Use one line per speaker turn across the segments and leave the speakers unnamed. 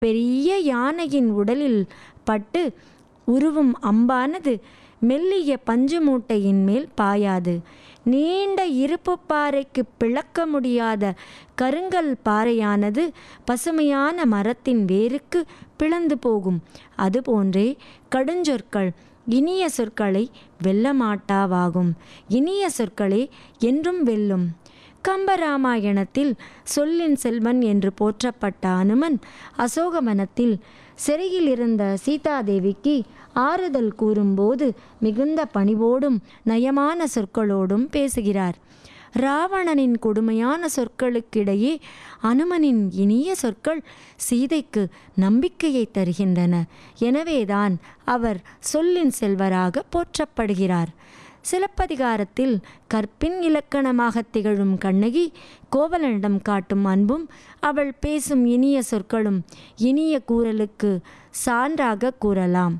பெரிய யானையின் உடலில் பட்டு உருவும் அம்பானது மெல்லிய பஞ்சு மூட்டையின் மேல் பாயாது. நீண்ட இருப்பு பாறைக்கு பிளக்க முடியாத கருங்கல் பாறையானது பசுமையான மரத்தின் வேருக்கு பிளந்து போகும். அதுபோன்றே கடுஞ்சொற்கள் இனிய சொற்களை வெல்லமாட்டாவாகும். இனிய சொற்களே என்றும் வெல்லும். கம்பராமாயணத்தில் சொல்லின் செல்வன் என்று போற்றப்பட்ட அனுமன் அசோகவனத்தில் சிறையில் இருந்த சீதாதேவிக்கு ஆறுதல் கூறும்போது மிகுந்த பணிவோடும் நயமான சொற்களோடும் பேசுகிறார். ராவணனின் கொடுமையான சொற்களுக்கிடையே அனுமனின் இனிய சொற்கள் சீதைக்கு நம்பிக்கையை தருகின்றன. எனவேதான் அவர் சொல்லின் செல்வராக போற்றப்படுகிறார். சிலப்பதிகாரத்தில் கற்பின் இலக்கணமாக திகழும் கண்ணகி கோவலனிடம் காட்டும் அன்பும் அவள் பேசும் இனிய சொற்களும் இனிய கூறலுக்கு சான்றாக கூறலாம்.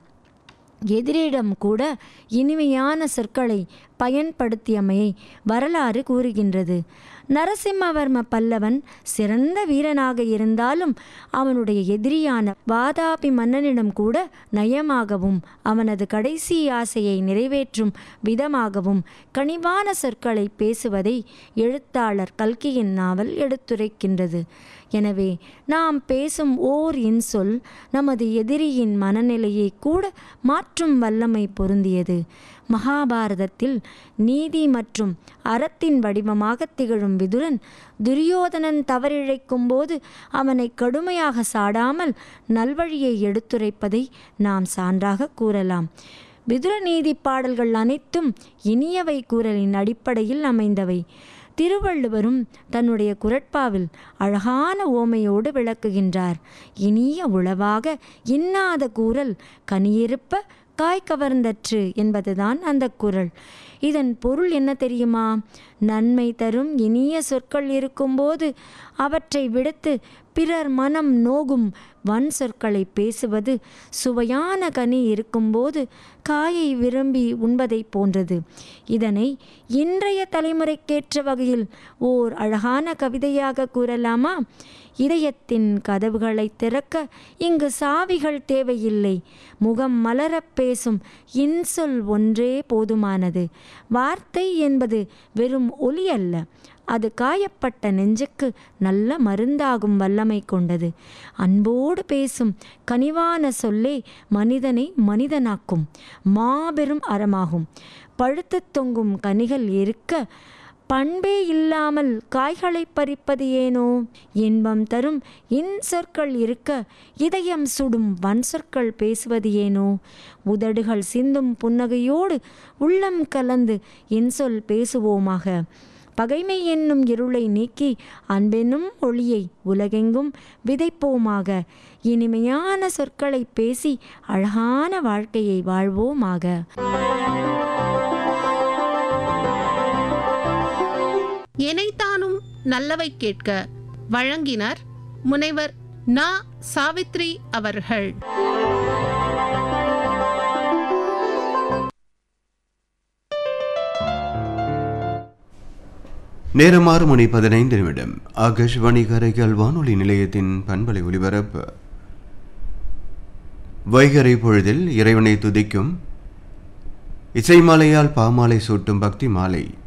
எதிரிடம் கூட இனிமையான சொற்களை பயன்படுத்தியமையை வரலாறு கூறுகின்றது. நரசிம்மவர்ம பல்லவன் சிறந்த வீரனாக இருந்தாலும் அவனுடைய எதிரியான வாதாபி மன்னனிடம் கூட நயமாகவும் அவனது கடைசி ஆசையை நிறைவேற்றும் விதமாகவும் கனிவான சொற்களை பேசுவதை எழுத்தாளர் கல்கியின் நாவல் எடுத்துரைக்கின்றது. எனவே நாம் பேசும் ஓர் இன்சொல் நமது எதிரியின் மனநிலையை கூட மாற்றும் வல்லமை பொருந்தியது. மகாபாரதத்தில் நீதி மற்றும் அறத்தின் வடிவமாக திகழும் விதுரன் துரியோதனன் தவறிழைக்கும் போது அவனை கடுமையாக சாடாமல் நல்வழியை எடுத்துரைப்பதை நாம் சான்றாக கூறலாம். விதுர நீதி பாடல்கள் அனைத்தும் இனியவை கூறலின் அடிப்படையில் அமைந்தவை. திருவள்ளுவரும் தன்னுடைய குறட்பாவில் அழகான ஓமையோடு விளக்குகின்றார். இனிய உளவாக இன்னாத கூறல் கனியிருப்ப காய் கவர்ந்தற்று என்பதுதான் அந்த குறள். இதன் பொருள் என்ன தெரியுமா? நன்மை தரும் இனிய சொற்கள் இருக்கும்போது அவற்றை விடுத்து பிறர் மனம் நோகும் வன் சொற்களை பேசுவது சுவையான கனி இருக்கும்போது காயை விரும்பி உண்பதை போன்றது. இதனை இன்றைய தலைமுறைக்கேற்ற வகையில் ஓர் அழகான கவிதையாக கூறலாமா? இதயத்தின் கதவுகளை திறக்க இங்கு சாவிகள் தேவையில்லை. முகம் மலரப் பேசும் இன்சொல் ஒன்றே போதுமானது. வார்த்தை என்பது வெறும் ஒலி அல்ல, அது காயப்பட்ட நெஞ்சுக்கு நல்ல மருந்தாகும் வல்லமை கொண்டது. அன்போடு பேசும் கனிவான சொல்லே மனிதனை மனிதனாக்கும் மாபெரும் அறமாகும். பழுத்து தொங்கும் கனிகள் இருக்க பண்பே இல்லாமல் காய்களை பறிப்பது ஏனோ? இன்பம் தரும் இன்சொற்கள் இருக்க இதயம் சுடும் வன் சொற்கள் பேசுவது ஏனோ? உதடுகள் சிந்தும் புன்னகையோடு உள்ளம் கலந்து இன்சொல் பேசுவோமாக. பகைமை என்னும் இருளை நீக்கி அன்பெனும் ஒளியை உலகெங்கும் விதைப்போமாக. இனிமையான சொற்களை பேசி அழகான வாழ்க்கையை வாழ்வோமாக.
எனைத்தானும் நல்லவை கேட்க வழங்கினர் முனைவர் நா. சாவித்ரி அவர்கள்.
நேரம் 6:15. ஆகாஷ்வாணி காரைக்கால் வானொலி நிலையத்தின் பண்பலை ஒலிபரப்பு. வைகறை பொழுதில் இறைவனை துதிக்கும் இசை மாலையால் பாமாலை சூட்டும் பக்தி மாலை.